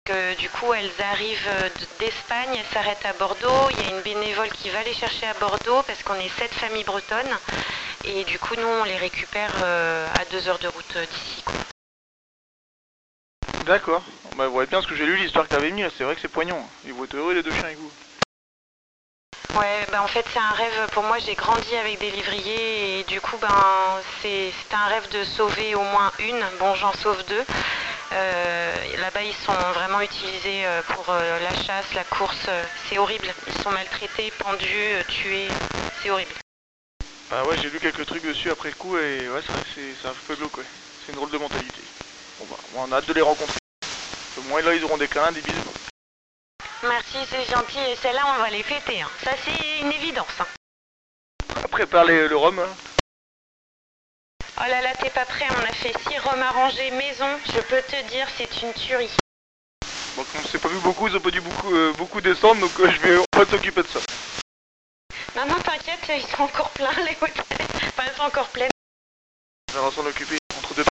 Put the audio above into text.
Du coup, elles arrivent d'Espagne, elles s'arrêtent à Bordeaux. Il y a une bénévole qui va les chercher à Bordeaux parce qu'on est 7 familles bretonnes. Et du coup, nous, on les récupère à 2 heures de route d'ici. D'accord. Bah, vous voyez bien ce que j'ai lu, l'histoire que t'avais mis, c'est vrai que c'est poignant. Ils vont être heureux les deux chiens avec vous. Ouais, en fait, c'est un rêve. Pour moi, j'ai grandi avec des lévriers et du coup, c'est un rêve de sauver au moins une. Bon, j'en sauve 2. Là-bas, ils sont vraiment utilisés pour la chasse, la course. C'est horrible. Ils sont maltraités, pendus, tués. C'est horrible. Bah ouais, j'ai lu quelques trucs dessus après le coup et ouais, c'est vrai que c'est un peu glauque, ouais. C'est une drôle de mentalité. On a hâte de les rencontrer. Au moins là, ils auront des câlins, des bisous. Merci, c'est gentil. Et celles-là, on va les fêter. Hein. Ça, c'est une évidence. Hein. Prépare le rhum. Hein. Oh là là, t'es pas prêt. On a fait 6 rhums arrangés maison. Je peux te dire, c'est une tuerie. Bon, comme on s'est pas vu beaucoup, ils ont pas dû beaucoup descendre, donc on va s'occuper de ça. Non, t'inquiète, ils sont encore pleins, les hôtels. Enfin, elles sont encore pleines. On va s'en occuper entre deux.